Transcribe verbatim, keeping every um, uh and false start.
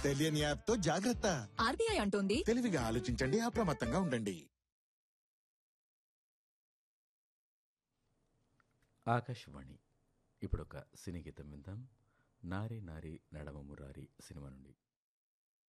తెలియని యాప్ తో జాగ్రత్త. ఆర్బీఐ అంటోంది తెలివిగా ఆలోచించండి, అప్రమత్తంగా ఉండండి. ఆకాశవాణి. ఇప్పుడొక సినీ గీతం విందాం. నారి నారి నడమ మురారి సినిమా నుండి.